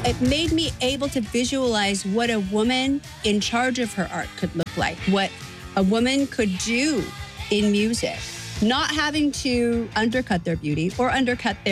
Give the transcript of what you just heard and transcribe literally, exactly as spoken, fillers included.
It made me able to visualize what a woman in charge of her art could look like, what a woman could do in music, not having to undercut their beauty or undercut their